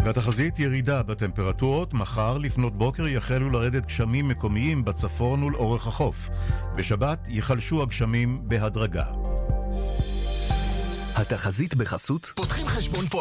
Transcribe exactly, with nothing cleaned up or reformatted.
והתחזית ירידה בטמפרטורות, מחר לפנות בוקר יחלו לרדת גשמים מקומיים בצפון ולאורך החוף. בשבת יחלשו הגשמים בהדרגה. התחזית בחסות פותחים חשבון פה